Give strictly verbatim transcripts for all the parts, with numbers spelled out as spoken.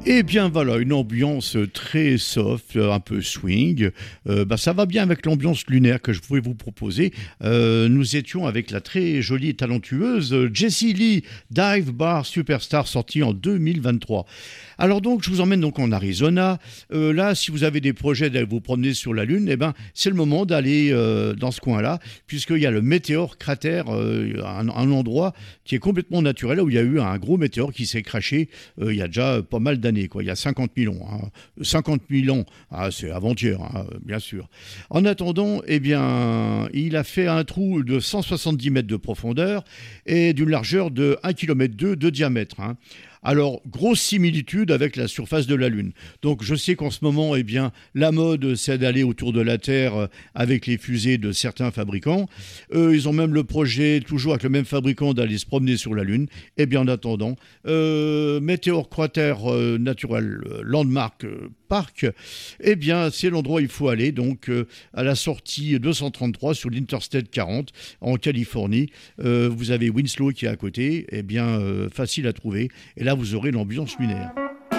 Eh bien voilà, une ambiance très soft, un peu swing. Euh, bah, ça va bien avec l'ambiance lunaire que je pouvais vous proposer. Euh, nous étions avec la très jolie et talentueuse Jessie Lee, Dive Bar Superstar, sortie en deux mille vingt-trois. Alors donc, je vous emmène donc en Arizona. Euh, là, si vous avez des projets d'aller vous promener sur la Lune, eh ben, c'est le moment d'aller euh, dans ce coin-là, puisqu'il y a le météore cratère, euh, un, un endroit qui est complètement naturel, où il y a eu un gros météore qui s'est crashé euh, il y a déjà pas mal d'années, quoi. Il y a cinquante mille ans. Hein. cinquante mille ans, ah, c'est avant-hier, hein, bien sûr. En attendant, eh bien, il a fait un trou de cent soixante-dix mètres de profondeur et d'une largeur de un virgule deux kilomètres de diamètre. Hein. Alors, grosse similitude avec la surface de la Lune. Donc, je sais qu'en ce moment, eh bien, la mode, c'est d'aller autour de la Terre avec les fusées de certains fabricants. Euh, ils ont même le projet, toujours avec le même fabricant, d'aller se promener sur la Lune. Eh bien, en attendant, euh, Météore Cratère euh, Natural Landmark euh, Park, eh bien, c'est l'endroit où il faut aller. Donc, euh, à la sortie deux cent trente-trois sur l'Interstate quarante en Californie, euh, vous avez Winslow qui est à côté. Eh bien, euh, facile à trouver. Et là, vous aurez l'ambiance lunaire.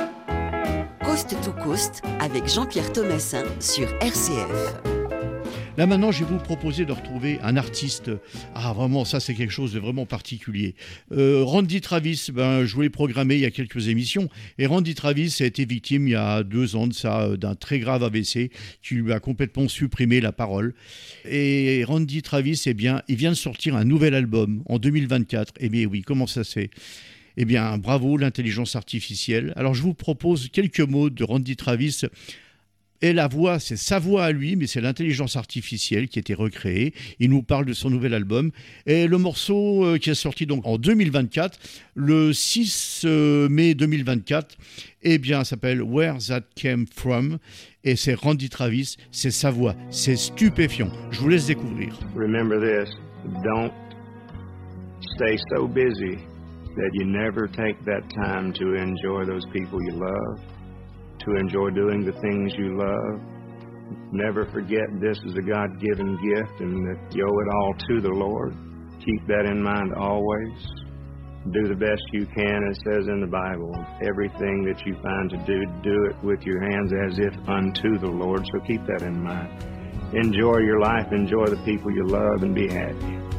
Coast to Coast avec Jean-Pierre Thomassin sur R C F. Là maintenant, je vais vous proposer de retrouver un artiste. Ah vraiment, ça c'est quelque chose de vraiment particulier. Euh, Randy Travis, ben, je voulais programmer il y a quelques émissions. Et Randy Travis a été victime il y a deux ans de ça, d'un très grave A V C qui lui a complètement supprimé la parole. Et Randy Travis, eh bien, il vient de sortir un nouvel album en deux mille vingt-quatre. Eh bien oui, comment ça se fait ? Eh bien, bravo l'intelligence artificielle. Alors, je vous propose quelques mots de Randy Travis. Et la voix, c'est sa voix à lui, mais c'est l'intelligence artificielle qui a été recréée. Il nous parle de son nouvel album. Et le morceau euh, qui est sorti donc en deux mille vingt-quatre, le six mai deux mille vingt-quatre, eh bien, s'appelle Where That Came From. Et c'est Randy Travis, c'est sa voix. C'est stupéfiant. Je vous laisse découvrir. Remember this, don't stay so busy that you never take that time to enjoy those people you love, to enjoy doing the things you love. Never forget this is a God-given gift and that you owe it all to the Lord. Keep that in mind always. Do the best you can, it says in the Bible. Everything that you find to do, do it with your hands as if unto the Lord, so keep that in mind. Enjoy your life, enjoy the people you love, and be happy.